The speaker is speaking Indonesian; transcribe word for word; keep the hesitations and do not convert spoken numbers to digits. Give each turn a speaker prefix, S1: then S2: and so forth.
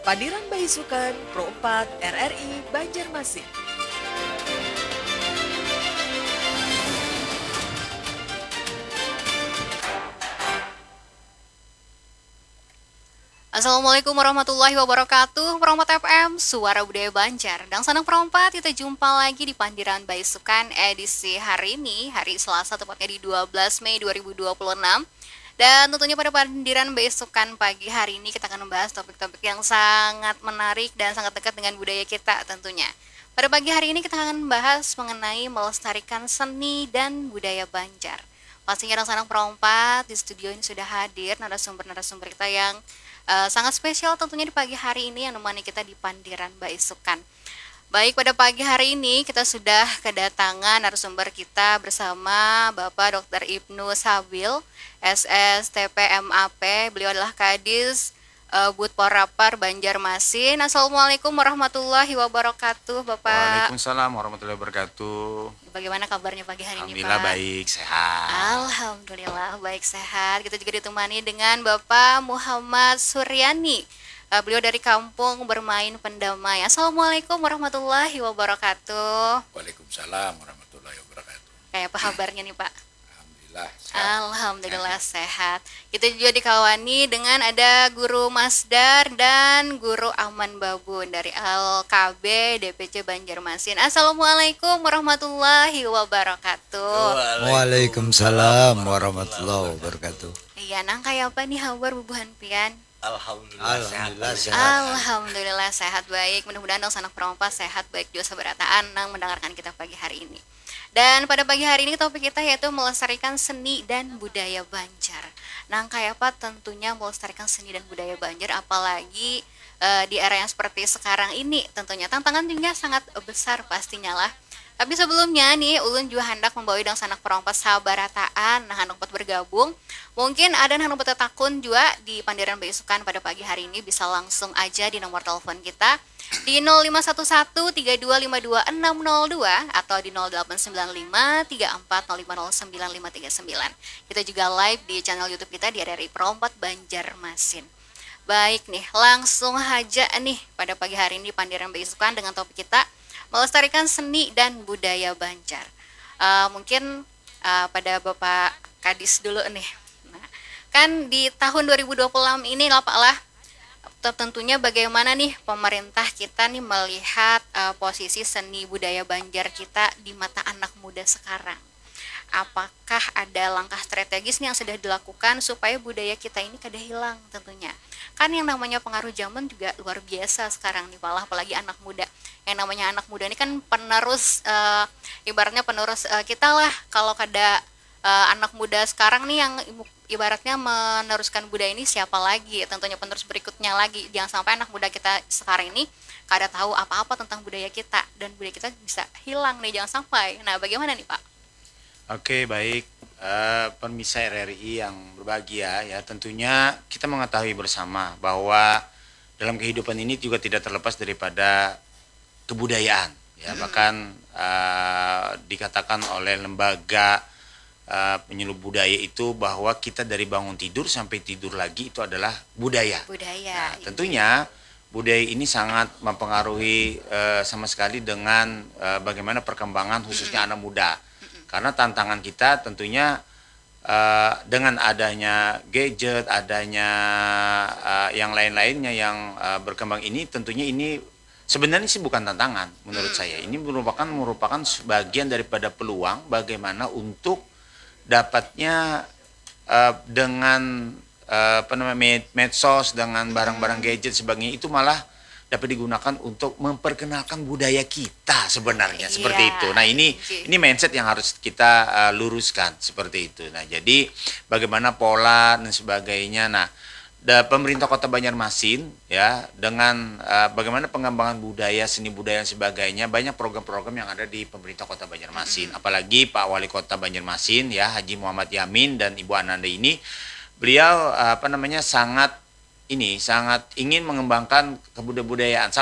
S1: Padiran Bayi Sukan Pro empat R R I Banjarmasin.
S2: Assalamualaikum warahmatullahi wabarakatuh. Perompat F M, Suara Budaya Banjar. Dan sanang perompat, kita jumpa lagi di Pandiran Bayi Sukan edisi hari ini, hari Selasa tepatnya di dua belas Mei dua ribu dua puluh enam. Dan tentunya pada Pandiran Bayi Sukan pagi hari ini kita akan membahas topik-topik yang sangat menarik dan sangat dekat dengan budaya kita tentunya. Pada pagi hari ini kita akan membahas mengenai melestarikan seni dan budaya Banjar. Pastinya dan sanang perompat di studio ini sudah hadir narasumber-narasumber kita yang Uh, sangat spesial tentunya di pagi hari ini yang menemani kita di Pandiran Bayi Sukan. Baik, pada pagi hari ini kita sudah kedatangan narasumber kita bersama Bapak dokter Ibnu Sabil, S S T P M A P. Beliau adalah Kadis uh, Budporapar Banjarmasin. Assalamualaikum warahmatullahi wabarakatuh, Bapak.
S3: Waalaikumsalam warahmatullahi wabarakatuh.
S2: Bagaimana kabarnya pagi hari ini, Pak?
S3: Alhamdulillah baik, sehat.
S2: Alhamdulillah baik, sehat. Kita juga ditemani dengan Bapak Muhammad Suryani. Uh, beliau dari Kampung Bermain Pendamai. Assalamualaikum warahmatullahi wabarakatuh.
S4: Waalaikumsalam warahmatullahi wabarakatuh.
S2: Kayak apa kabarnya nih, Pak?
S4: Alhamdulillah sehat.
S2: Alhamdulillah sehat. Kita juga dikawani dengan ada Guru Masdar dan Guru Aman Babun dari L K B D P C Banjarmasin. Assalamualaikum warahmatullahi wabarakatuh.
S5: Waalaikumsalam warahmatullahi wabarakatuh.
S2: Iya, nang kayak apa nih kabar bubuhan pian?
S4: Alhamdulillah,
S5: Alhamdulillah
S4: sehat.
S5: sehat.
S2: Alhamdulillah sehat baik. Mudah-mudahan dong sanak perompak sehat baik juga sabarataan nang mendengarkan kita pagi hari ini. Dan pada pagi hari ini topik kita yaitu melestarikan seni dan budaya Banjar. Nah, kayak apa tentunya melestarikan seni dan budaya Banjar apalagi uh, di era yang seperti sekarang ini tentunya tantangan juga sangat besar pastinya lah. Tapi sebelumnya nih ulun juga hendak membawa dang sanak perompat sabarataan nah hendak bergabung. Mungkin ada yang hendak takun juga di Pandiran Bayi Sukan pada pagi hari ini bisa langsung aja di nomor telepon kita di nol lima satu satu tiga dua lima dua enam nol dua atau di nol delapan sembilan lima tiga empat nol lima nol sembilan lima tiga sembilan. Kita juga live di channel YouTube kita di R R I Perompat Banjarmasin. Baik nih, langsung aja nih pada pagi hari ini Pandiran Bayi Sukan dengan topik kita melestarikan seni dan budaya Banjar. Uh, mungkin uh, pada Bapak Kadis dulu nih. Nah, kan di tahun dua ribu dua puluh enam ini lah Pak lah, tentunya bagaimana nih pemerintah kita nih melihat uh, posisi seni budaya Banjar kita di mata anak muda sekarang. Apakah ada langkah strategis nih yang sudah dilakukan supaya budaya kita ini kada hilang tentunya. Kan yang namanya pengaruh zaman juga luar biasa sekarang nih Pak, apalagi anak muda. Yang namanya anak muda ini kan penerus uh, ibaratnya penerus uh, kita lah. Kalau kada uh, anak muda sekarang nih yang ibaratnya meneruskan budaya ini siapa lagi? Tentunya penerus berikutnya lagi. Jangan sampai anak muda kita sekarang ini kada tahu apa-apa tentang budaya kita dan budaya kita bisa hilang nih, jangan sampai. Nah, bagaimana nih Pak?
S3: Oke, baik. Uh, Pemirsa R R I yang berbahagia ya, tentunya kita mengetahui bersama bahwa dalam kehidupan ini juga tidak terlepas daripada kebudayaan ya, bahkan uh, dikatakan oleh lembaga uh, penyuluh budaya itu bahwa kita dari bangun tidur sampai tidur lagi itu adalah budaya.
S2: Budaya.
S3: Nah, tentunya budaya ini sangat mempengaruhi uh, sama sekali dengan uh, bagaimana perkembangan khususnya anak muda. Karena tantangan kita tentunya uh, dengan adanya gadget, adanya uh, yang lain-lainnya yang uh, berkembang ini, tentunya ini sebenarnya sih bukan tantangan menurut saya. Ini merupakan merupakan sebagian daripada peluang bagaimana untuk dapatnya uh, dengan uh, apa namanya medsos, dengan barang-barang gadget sebagainya itu malah dapat digunakan untuk memperkenalkan budaya kita sebenarnya,
S2: Iya,
S3: seperti itu. Nah, ini
S2: oke.
S3: ini mindset yang harus kita uh, luruskan seperti itu. Nah, jadi bagaimana pola dan sebagainya. Nah, da, pemerintah Kota Banjarmasin ya dengan uh, bagaimana pengembangan budaya, seni budaya dan sebagainya, banyak program-program yang ada di pemerintah Kota Banjarmasin. Apalagi Pak Wali Kota Banjarmasin ya, Haji Muhammad Yamin dan Ibu Ananda ini, beliau uh, apa namanya sangat ini sangat ingin mengembangkan kebudayaan.